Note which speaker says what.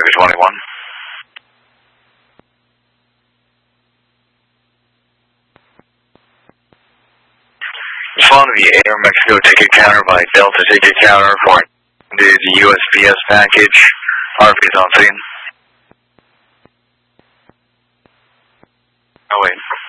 Speaker 1: Pacific 21. Respond to the Air Mexico ticket counter by Delta ticket counter for the USPS package. RV is on scene. Oh wait.